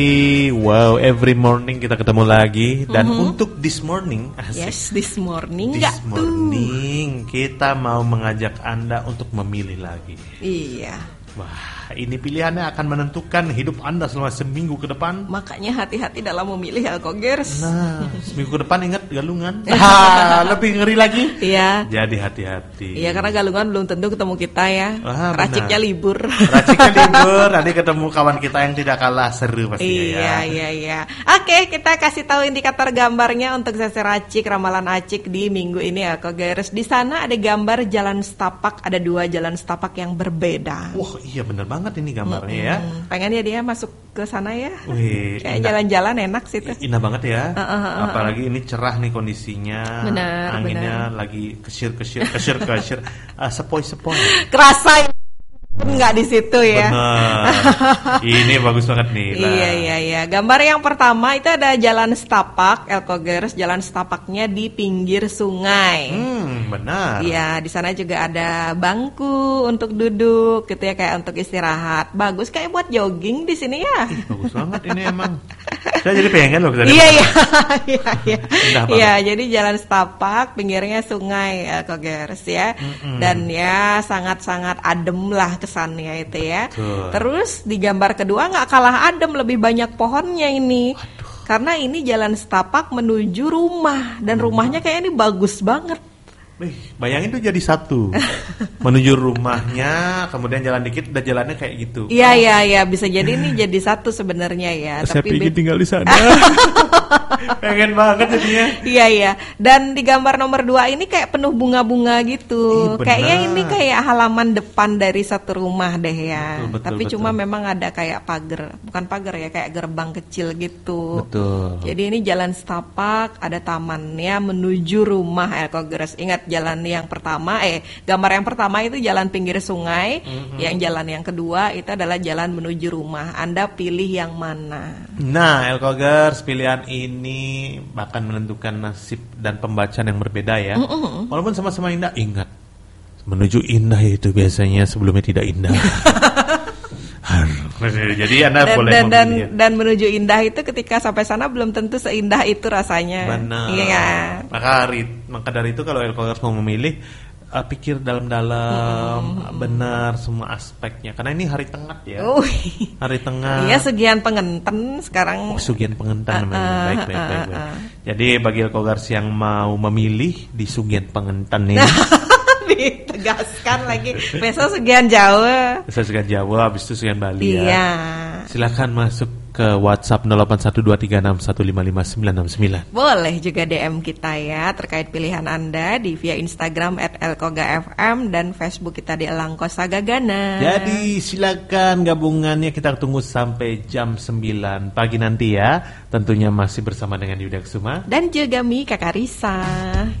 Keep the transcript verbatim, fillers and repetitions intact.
Wow, every morning kita ketemu lagi. Dan mm-hmm. untuk this morning asik. Yes, this morning This gak morning tuh? Kita mau mengajak Anda untuk memilih lagi. Iya. Wah, ini pilihannya akan menentukan hidup Anda selama seminggu ke depan. Makanya hati-hati dalam memilih Alkogers. Nah, seminggu ke depan ingat galungan. Ha, lebih ngeri lagi. Iya. Jadi hati-hati. Iya, karena galungan belum tentu ketemu kita ya. Ah, Raciknya libur. Raciknya libur. Nanti ketemu kawan kita yang tidak kalah seru pastinya iya, ya. Iya, iya, Oke, kita kasih tahu indikator gambarnya untuk sesi racik ramalan acik di minggu ini Alkogers. Di sana ada gambar jalan setapak, ada dua jalan setapak yang berbeda. Wah, iya bener banget ini gambarnya hmm, ya. Pengen ya dia masuk ke sana ya. Wih, kayak jalan-jalan enak sih tuh. Indah banget ya. Uh, uh, uh, Apalagi ini cerah nih kondisinya. Bener, anginnya bener. lagi kesir-kesir, kesir-kesir, uh, sepoi-sepoi. Kerasa nggak di situ ya. Benar. Ini bagus banget nih. Lah. Iya iya iya. Gambar yang pertama itu ada jalan setapak, Alkogers, jalan setapaknya di pinggir sungai. Hmm, benar. Iya, di sana juga ada bangku untuk duduk, gitu ya, kayak untuk istirahat. Bagus kayak buat jogging di sini ya. Ih, bagus banget ini emang. Saya jadi pengen loh kesana. Iya iya iya iya. Iya, jadi jalan setapak, pinggirnya sungai, Alkogers ya. Mm-mm. Dan ya sangat-sangat adem lah kesannya itu ya. Betul. Terus di gambar kedua nggak kalah adem, lebih banyak pohonnya ini. Waduh. Karena ini jalan setapak menuju rumah dan hmm. rumahnya kayak ini bagus banget. Wih, bayangin tuh jadi satu. Menuju rumahnya, kemudian jalan dikit udah jalannya kayak gitu. Iya iya iya, bisa jadi ini jadi satu sebenarnya ya. Saya tapi pengen be- tinggal di sana. Pengen banget jadinya. Iya iya. Dan di gambar nomor dua ini kayak penuh bunga-bunga gitu. Ih, kayaknya ini kayak halaman depan dari satu rumah deh ya. Betul, betul, tapi betul. cuma memang ada kayak pagar, bukan pagar ya, kayak gerbang kecil gitu. Betul. Jadi ini jalan setapak, ada tamannya menuju rumah Alkogers. Ingat jalan yang pertama, eh gambar yang pertama itu jalan pinggir sungai, mm-hmm. yang jalan yang kedua itu adalah jalan menuju rumah. Anda pilih yang mana? Nah, Alkogers, pilihan ini bahkan menentukan nasib dan pembacaan yang berbeda ya. Mm-hmm. Walaupun sama-sama indah, ingat menuju indah itu biasanya sebelumnya tidak indah. Jadi Anda dan, boleh dan, dan, memilih. Dan menuju indah itu ketika sampai sana belum tentu seindah itu rasanya. Benar. Iya. Maka hari, maka dari itu kalau Alkogers mau memilih, uh, pikir dalam-dalam, hmm. benar semua aspeknya. Karena ini hari tengah ya. Uh. Hari tengah. Iya, Sugihan Pengenten sekarang. Oh, Sugihan Pengenten uh, namanya. Uh, baik, baik, uh, baik, baik. Uh, uh. Jadi bagi Alkogers yang mau memilih di Sugihan Pengenten ini. Ditegaskan lagi. Besok Sugihan Jawa. Besok Sugihan Jawa, habis itu Sugihan Bali ya. Iya. Silakan masuk ke WhatsApp nol delapan satu dua tiga enam satu lima lima sembilan enam sembilan. Boleh juga D M kita ya terkait pilihan Anda di via Instagram at elkogafm dan Facebook kita di Elangko Sagagana. Jadi silakan gabungannya, kita tunggu sampai jam sembilan pagi nanti ya. Tentunya masih bersama dengan Yuda Kusuma dan juga Mi Kakak Risa.